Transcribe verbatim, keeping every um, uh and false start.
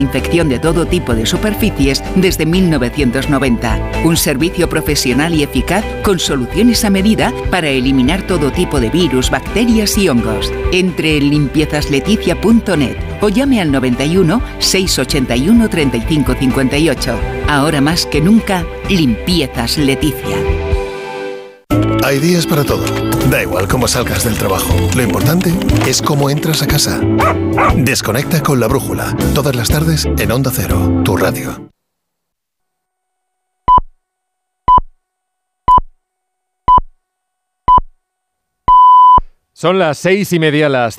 Infección de todo tipo de superficies desde mil novecientos noventa. Un servicio profesional y eficaz con soluciones a medida para eliminar todo tipo de virus, bacterias y hongos. Entre en limpiezas leticia punto net o llame al noventa y uno, seiscientos ochenta y uno, treinta y cinco cincuenta y ocho. Ahora más que nunca, Limpiezas Leticia. Hay días para todo. Da igual cómo salgas del trabajo. Lo importante es cómo entras a casa. Desconecta con La Brújula. Todas las tardes en Onda Cero, tu radio. Son las seis y media, las